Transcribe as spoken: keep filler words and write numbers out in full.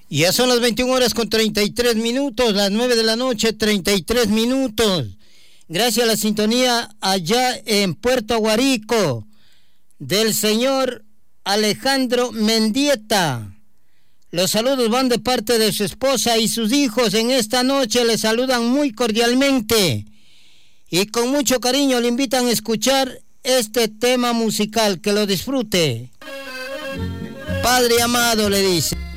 Ya son las veintiuna horas con treinta y tres minutos, las nueve de la noche, treinta y tres minutos. Gracias a la sintonía allá en Puerto Aguarico del señor Alejandro Mendieta. Los saludos van de parte de su esposa y sus hijos. En esta noche le saludan muy cordialmente y con mucho cariño le invitan a escuchar este tema musical. Que lo disfrute. Padre amado, le dice.